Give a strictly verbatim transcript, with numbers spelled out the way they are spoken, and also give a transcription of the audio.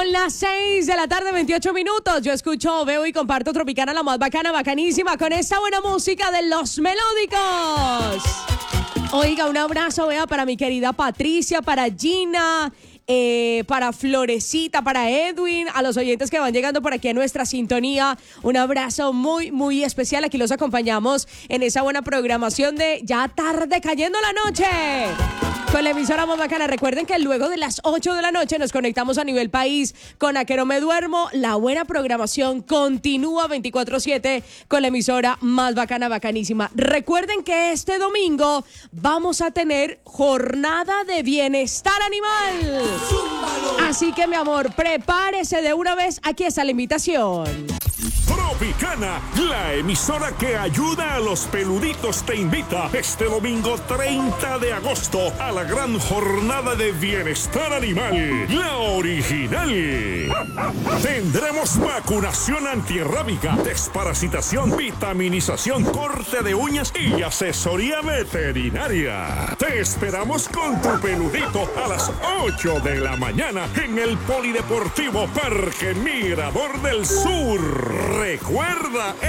Son las seis de la tarde, veintiocho minutos. Yo escucho, veo y comparto Tropicana, la más bacana, bacanísima, con esta buena música de Los Melódicos. Oiga, un abrazo, vea, para mi querida Patricia, para Gina, eh, para Florecita, para Edwin, a los oyentes que van llegando por aquí a nuestra sintonía. Un abrazo muy, muy especial. Aquí los acompañamos en esa buena programación de Ya Tarde Cayendo la Noche, con la emisora más bacana. Recuerden que luego de las ocho de la noche nos conectamos a nivel país con A Que No Me Duermo. La buena programación continúa veinticuatro siete con la emisora más bacana, bacanísima. Recuerden que este domingo vamos a tener jornada de bienestar animal. Así que, mi amor, prepárese de una vez. Aquí está la invitación. Tropicana, la emisora que ayuda a los peluditos, te invita este domingo treinta de agosto a la gran jornada de bienestar animal, la original. Tendremos vacunación antirrábica, desparasitación, vitaminización, corte de uñas y asesoría veterinaria. Te esperamos con tu peludito a las ocho de la mañana en el Polideportivo Parque Mirador del Sur. Recuerda,